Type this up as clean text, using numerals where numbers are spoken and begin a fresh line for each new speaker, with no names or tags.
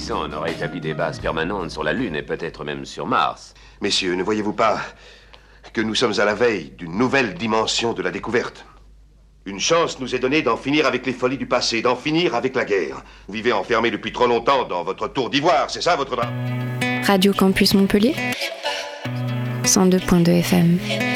puissants, on aurait établi des bases permanentes sur la Lune et peut-être même sur Mars.
Messieurs, ne voyez-vous pas que nous sommes à la veille d'une nouvelle dimension de la découverte? Une chance nous est donnée d'en finir avec les folies du passé, d'en finir avec la guerre. Vous vivez enfermé depuis trop longtemps dans votre tour d'ivoire, c'est ça votre drame?
Radio Campus Montpellier 102.2 FM.